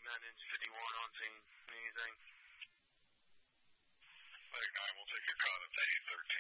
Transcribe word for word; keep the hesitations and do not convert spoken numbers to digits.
nine engine fifty-one on scene. Anything? Lake nine, we'll take your call. It's eighty thirteen.